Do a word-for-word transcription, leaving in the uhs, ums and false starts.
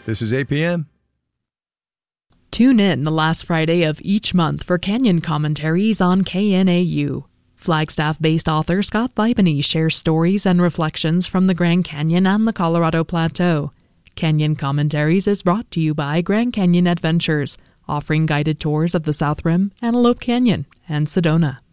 This is A P M. Tune in the last Friday of each month for Canyon commentaries on K N A U. Flagstaff-based author Scott Thibany shares stories and reflections from the Grand Canyon and the Colorado Plateau. Canyon Commentaries is brought to you by Grand Canyon Adventures, offering guided tours of the South Rim, Antelope Canyon, and Sedona.